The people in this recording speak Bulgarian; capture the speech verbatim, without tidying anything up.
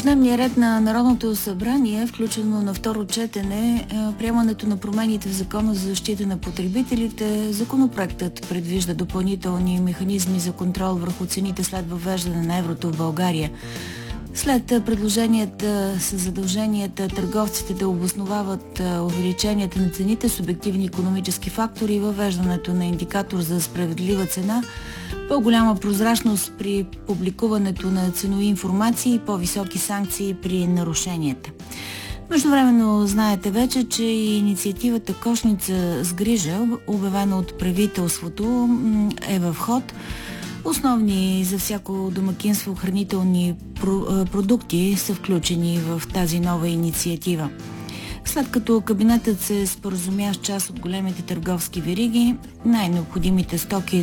дневния ред на Народното събрание, включено на второ четене, приемането на промените в Закона за защита на потребителите. Законопроектът предвижда допълнителни механизми за контрол върху цените след въвеждане на еврото в България. След предложенията с задълженията търговците да обосновават увеличенията на цените с обективни икономически фактори и въвеждането на индикатор за справедлива цена, по-голяма прозрачност при публикуването на ценови информации и по-високи санкции при нарушенията. Междувременно знаете вече, че и инициативата Кошница с грижа, обявена от правителството, е в ход. Основни за всяко домакинство хранителни продукти са включени в тази нова инициатива. След като кабинетът се споразумя с част от големите търговски вериги, най-необходимите стоки